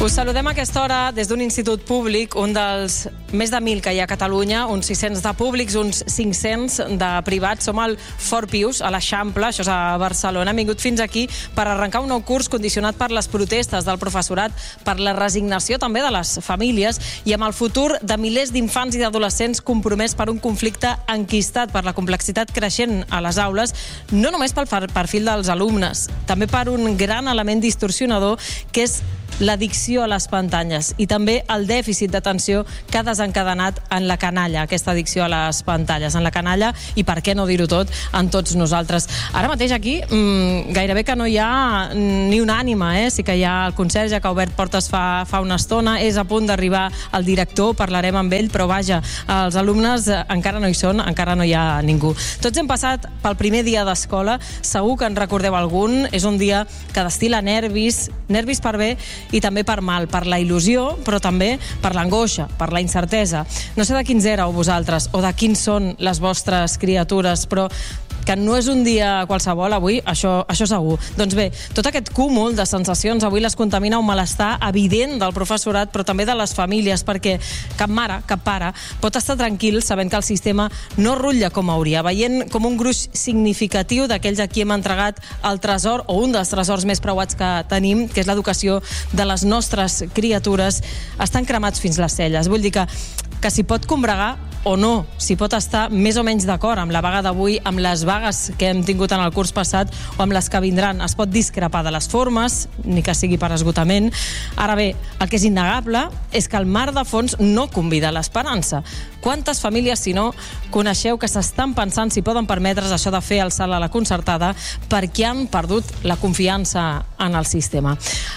Us saludem a aquesta hora des d'un institut públic, un dels més de 1.000 que hi ha a Catalunya, uns 600 de públics, uns 500 de privats. Som al Fort Pius, a l'Eixample, això és a Barcelona. Hem vingut fins aquí per arrencar un nou curs condicionat per les protestes del professorat, per la resignació també de les famílies i amb el futur de milers d'infants i d'adolescents compromès per un conflicte enquistat per la complexitat creixent a les aules, no només pel perfil dels alumnes, també per un gran element distorsionador que és l'addicció a les pantalles i també el dèficit d'atenció que ha desencadenat en la canalla, aquesta addicció a les pantalles, en la canalla i, per què no dir-ho tot, en tots nosaltres. Ara mateix aquí gairebé que no hi ha ni una ànima, sí que hi ha el conserge que ha obert portes fa una estona, és a punt d'arribar el director, parlarem amb ell, però vaja, els alumnes encara no hi són, encara no hi ha ningú. Tots hem passat pel primer dia d'escola, segur que en recordeu algun, és un dia que destila nervis per bé i també per mal, per la il·lusió, però també per l'angoixa, per la incertesa. No sé de quins éreu vosaltres o de quins són les vostres criatures, però que no és un dia qualsevol avui, això segur. Doncs bé, tot aquest cúmul de sensacions avui les contamina un malestar evident del professorat, però també de les famílies, perquè cap mare, cap pare pot estar tranquil sabent que el sistema no rutlla com hauria, veient com un gruix significatiu d'aquells a qui hem entregat el tresor, o un dels tresors més preuats que tenim, que és l'educació de les nostres criatures, estan cremats fins les celles. Vull dir que s'hi pot combregar o no, s'hi pot estar més o menys d'acord amb la vaga d'avui, amb les vagues que hem tingut en el curs passat o amb les que vindran. Es pot discrepar de les formes, ni que sigui per esgotament. Ara bé, el que és innegable és que el mar de fons no convida a l'esperança. Quantes famílies, si no, coneixeu que s'estan pensant si poden permetre's això de fer el salt a la concertada perquè han perdut la confiança en el sistema?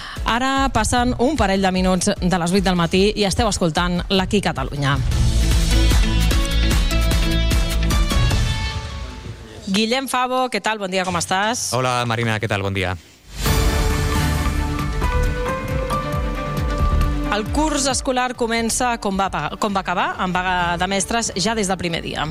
Ara passen un parell de minuts de les 8 del matí i esteu escoltant l'Aquí Catalunya. Guillem Favo, què tal? Bon dia, com estàs? Hola, Marina, què tal? Bon dia. El curs escolar comença com va acabar, amb vaga de mestres ja des del primer dia.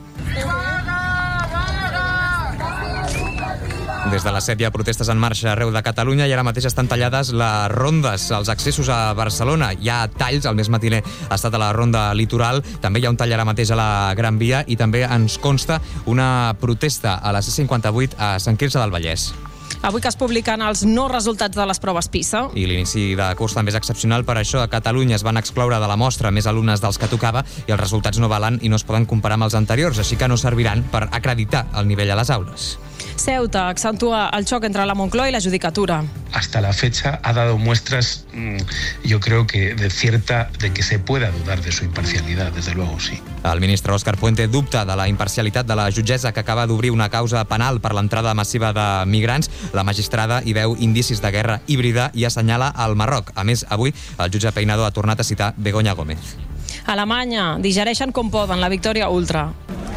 Des de les 7 hi ha protestes en marxa arreu de Catalunya i ara mateix estan tallades les rondes, els accessos a Barcelona. Hi ha talls, el més matiner ha estat a la ronda litoral, també hi ha un tall ara mateix a la Gran Via i també ens consta una protesta a la C58 a Sant Quirze del Vallès. Avui que es publiquen els no resultats de les proves PISA. I l'inici de curs també és excepcional, per això a Catalunya es van excloure de la mostra més alumnes dels que tocava i els resultats no valen i no es poden comparar amb els anteriors, així que no serviran per acreditar el nivell a les aules. Ceuta accentua el xoc entre la Moncloa y la Judicatura. Hasta la fecha ha dado muestras, yo creo que de que se pueda dudar de su imparcialidad, desde luego, sí. El ministre Òscar Puente dubta de la imparcialitat de la jutgessa que acaba d'obrir una causa penal per l'entrada massiva de migrants. La magistrada hi veu indicis de guerra híbrida i assenyala el Marroc. A més, avui el jutge Peinado ha tornat a citar Begoña Gómez. A Alemanya digereixen com poden la victòria ultra.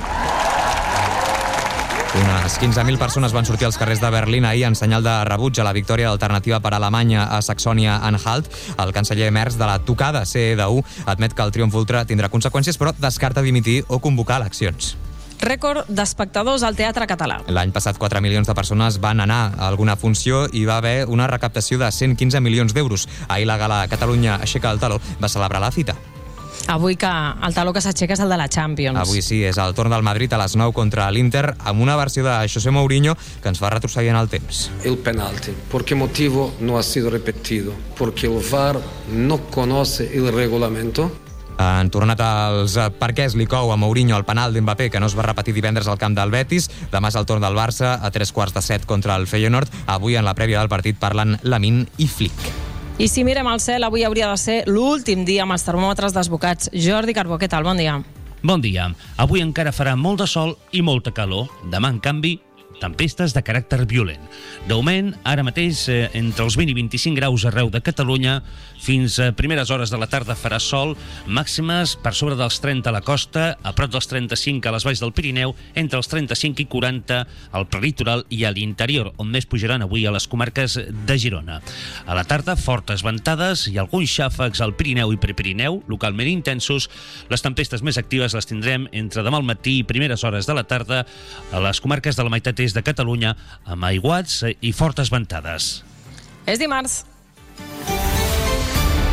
Unes 15.000 persones van sortir als carrers de Berlín ahir en senyal de rebuig a la victòria d'Alternativa per Alemanya a Saxònia-Anhalt. El canceller Merz de la tocada CDU admet que el triomf ultra tindrà conseqüències, però descarta dimitir o convocar eleccions. Rècord d'espectadors al Teatre Català. L'any passat 4 milions de persones van anar a alguna funció i va haver una recaptació de 115 milions d'euros. Ahir la gala Catalunya aixeca el taló va celebrar la fita. Avui que el taló que s'aixeca és el de la Champions. Avui sí, és el torn del Madrid a les 9 contra l'Inter, amb una versió de José Mourinho que ens fa retrocedir en el temps. El penalti. ¿Por qué motivo no ha sido repetido? Porque el VAR no conoce el reglamento. Han tornat els perquès li cou a Mourinho el penal d'Mbappé que no es va repetir divendres al camp del Betis. Demà és el torn del Barça a 3:15 contra el Feyenoord. Avui en la prèvia del partit parlen Lamine i Flick. I si mirem al cel, avui hauria de ser l'últim dia amb els termòmetres desbocats. Jordi Carbó, què tal? Bon dia. Bon dia. Avui encara farà molt de sol i molta calor. Demà, en canvi, tempestes de caràcter violent. D'augment, ara mateix, entre els 20 i 25 graus arreu de Catalunya, fins a primeres hores de la tarda farà sol, màximes per sobre dels 30 a la costa, a prop dels 35 a les valls del Pirineu, entre els 35 i 40 al prelitoral i a l'interior, on més pujaran avui a les comarques de Girona. A la tarda, fortes ventades i alguns xàfecs al Pirineu i Prepirineu, localment intensos. Les tempestes més actives les tindrem entre demà al matí i primeres hores de la tarda a les comarques de la meitat est de Catalunya, amb aiguats i fortes ventades. És dimarts.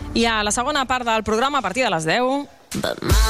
I a la segona part del programa, a partir de les 10...